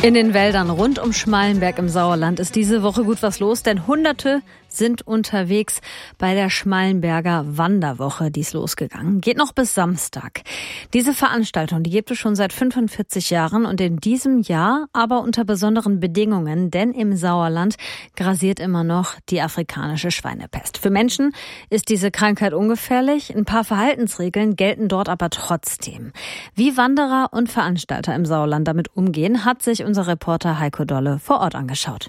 In den Wäldern rund um Schmallenberg im Sauerland ist diese Woche gut was los, denn Hunderte sind unterwegs bei der Schmallenberger Wanderwoche, die ist losgegangen. Geht noch bis Samstag. Diese Veranstaltung, die gibt es schon seit 45 Jahren und in diesem Jahr aber unter besonderen Bedingungen, denn im Sauerland grassiert immer noch die afrikanische Schweinepest. Für Menschen ist diese Krankheit ungefährlich, ein paar Verhaltensregeln gelten dort aber trotzdem. Wie Wanderer und Veranstalter im Sauerland damit umgehen, hat sich unser Reporter Heiko Dolle vor Ort angeschaut.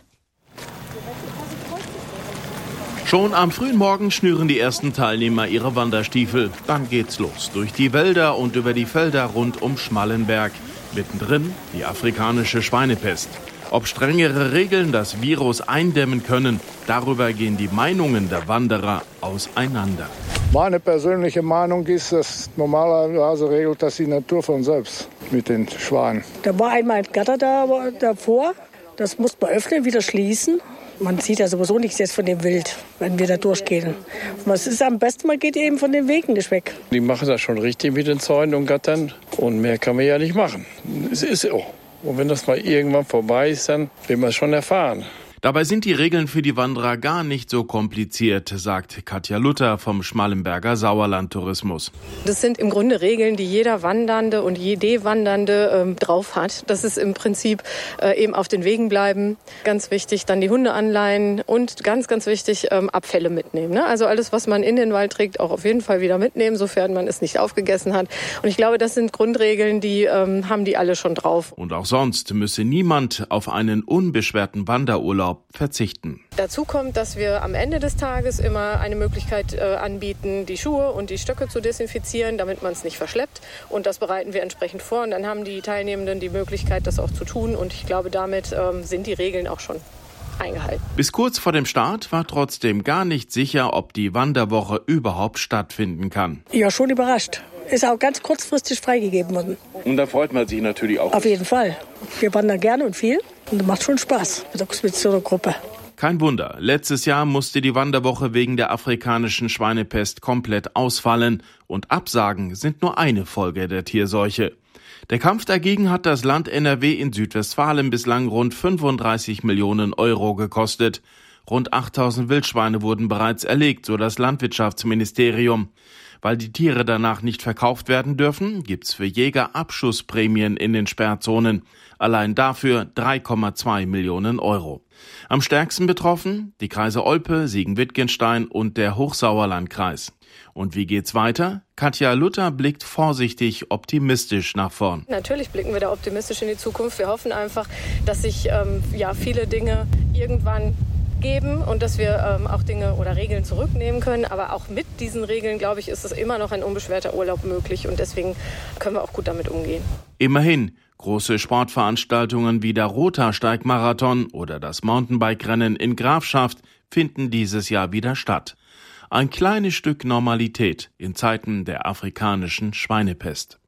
Schon am frühen Morgen schnüren die ersten Teilnehmer ihre Wanderstiefel. Dann geht's los. Durch die Wälder und über die Felder rund um Schmallenberg. Mittendrin die afrikanische Schweinepest. Ob strengere Regeln das Virus eindämmen können, darüber gehen die Meinungen der Wanderer auseinander. Meine persönliche Meinung ist, dass normalerweise regelt das die Natur von selbst mit den Schweinen. Da war einmal ein Gatter davor, das muss man öffnen, wieder schließen. Man sieht ja sowieso nichts jetzt von dem Wild, wenn wir da durchgehen. Und was ist am besten, man geht eben von den Wegen nicht weg. Die machen das schon richtig mit den Zäunen und Gattern und mehr kann man ja nicht machen. Es ist so. Und wenn das mal irgendwann vorbei ist, dann will man es schon erfahren. Dabei sind die Regeln für die Wanderer gar nicht so kompliziert, sagt Katja Luther vom Schmallenberger Sauerland-Tourismus. Das sind im Grunde Regeln, die jeder Wandernde und jede Wandernde drauf hat. Das ist im Prinzip eben auf den Wegen bleiben. Ganz wichtig, dann die Hunde anleihen und ganz, ganz wichtig, Abfälle mitnehmen. Ne? Also alles, was man in den Wald trägt, auch auf jeden Fall wieder mitnehmen, sofern man es nicht aufgegessen hat. Und ich glaube, das sind Grundregeln, die haben die alle schon drauf. Und auch sonst müsse niemand auf einen unbeschwerten Wanderurlaub verzichten. Dazu kommt, dass wir am Ende des Tages immer eine Möglichkeit anbieten, die Schuhe und die Stöcke zu desinfizieren, damit man es nicht verschleppt. Und das bereiten wir entsprechend vor. Und dann haben die Teilnehmenden die Möglichkeit, das auch zu tun. Und ich glaube, damit sind die Regeln auch schon eingehalten. Bis kurz vor dem Start war trotzdem gar nicht sicher, ob die Wanderwoche überhaupt stattfinden kann. Ja, schon überrascht. Ist auch ganz kurzfristig freigegeben worden. Und da freut man sich natürlich auch. Auf jeden Fall. Wir wandern gerne und viel. Und das macht schon Spaß mit so einer Gruppe. Kein Wunder. Letztes Jahr musste die Wanderwoche wegen der afrikanischen Schweinepest komplett ausfallen. Und Absagen sind nur eine Folge der Tierseuche. Der Kampf dagegen hat das Land NRW in Südwestfalen bislang rund 35 Millionen Euro gekostet. Rund 8000 Wildschweine wurden bereits erlegt, so das Landwirtschaftsministerium. Weil die Tiere danach nicht verkauft werden dürfen, gibt's für Jäger Abschussprämien in den Sperrzonen. Allein dafür 3,2 Millionen Euro. Am stärksten betroffen die Kreise Olpe, Siegen-Wittgenstein und der Hochsauerlandkreis. Und wie geht's weiter? Katja Luther blickt vorsichtig optimistisch nach vorn. Natürlich blicken wir da optimistisch in die Zukunft. Wir hoffen einfach, dass sich viele Dinge irgendwann geben und dass wir auch Dinge oder Regeln zurücknehmen können. Aber auch mit diesen Regeln, glaube ich, ist es immer noch ein unbeschwerter Urlaub möglich und deswegen können wir auch gut damit umgehen. Immerhin, große Sportveranstaltungen wie der Rothaarsteig-Marathon oder das Mountainbike-Rennen in Grafschaft finden dieses Jahr wieder statt. Ein kleines Stück Normalität in Zeiten der afrikanischen Schweinepest.